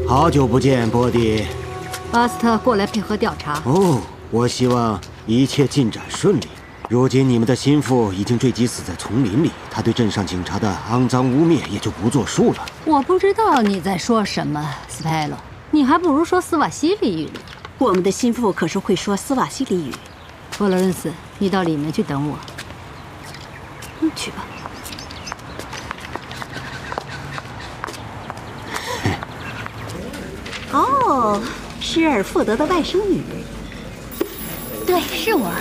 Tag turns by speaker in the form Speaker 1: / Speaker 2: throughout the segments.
Speaker 1: 好久不见，波迪。
Speaker 2: 巴斯特过来配合调查。
Speaker 1: 哦，我希望一切进展顺利。如今你们的心腹已经坠机死在丛林里，他对镇上警察的肮脏污蔑也就不作数了。
Speaker 2: 我不知道你在说什么，斯派罗，你还不如说斯瓦西里语呢。
Speaker 3: 我们的心腹可是会说斯瓦西里语。
Speaker 2: 弗洛伦斯，你到里面去等我。去吧。
Speaker 3: 哦，施尔福德的外甥女。
Speaker 4: 对，是我。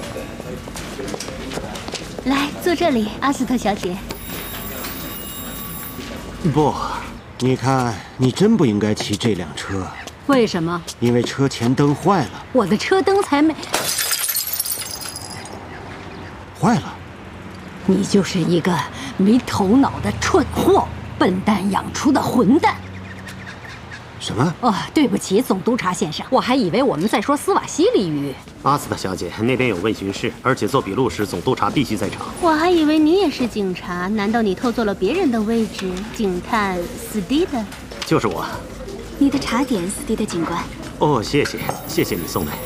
Speaker 4: 来，坐这里，阿斯特小姐。
Speaker 1: 不，你看，你真不应该骑这辆车。
Speaker 2: 为什么？
Speaker 1: 因为车前灯坏了。
Speaker 2: 我的车灯才没
Speaker 1: 坏了。
Speaker 2: 你就是一个没头脑的蠢货，笨蛋养出的混蛋。
Speaker 1: 什么？
Speaker 2: 哦，对不起，总督察先生，我还以为我们在说斯瓦西里语。
Speaker 5: 阿斯特小姐，那边有问询室，而且做笔录时总督察必须在场。
Speaker 4: 我还以为你也是警察，难道你偷坐了别人的位置？警探斯蒂的，
Speaker 5: 就是我。
Speaker 6: 你的茶点，斯蒂的警官。
Speaker 5: 哦，谢谢，谢谢你送来。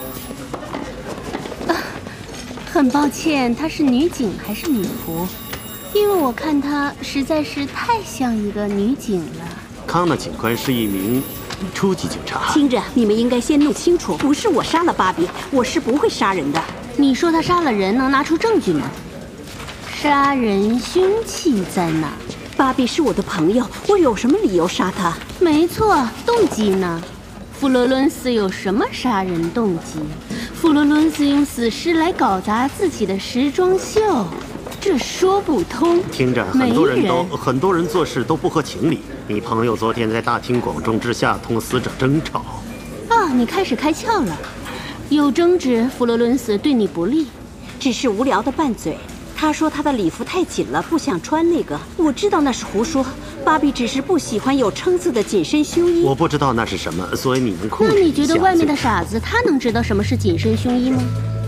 Speaker 4: 很抱歉，她是女警还是女仆？因为我看她实在是太像一个女警了。
Speaker 5: 康纳警官是一名初级警察。
Speaker 3: 听着，你们应该先弄清楚，不是我杀了芭比，我是不会杀人的。
Speaker 4: 你说他杀了人，能拿出证据吗？杀人凶器在哪？
Speaker 3: 芭比是我的朋友，我有什么理由杀他？
Speaker 4: 没错，动机呢？弗罗伦斯有什么杀人动机？弗罗伦斯用死尸来搞砸自己的时装秀，这说不通。
Speaker 5: 听着，很多人做事都不合情理。你朋友昨天在大庭广众之下同死者争吵。
Speaker 4: 啊，你开始开窍了。有争执，弗罗伦斯对你不利，
Speaker 3: 只是无聊的拌嘴。他说他的礼服太紧了，不想穿那个。我知道那是胡说，芭比只是不喜欢有称字的紧身胸衣。
Speaker 5: 我不知道那是什么，所以你能控制一下。
Speaker 4: 那你觉得外面的傻子他能知道什么是紧身胸衣吗？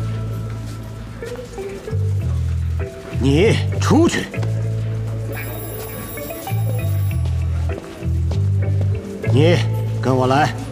Speaker 1: 你出去。你跟我来。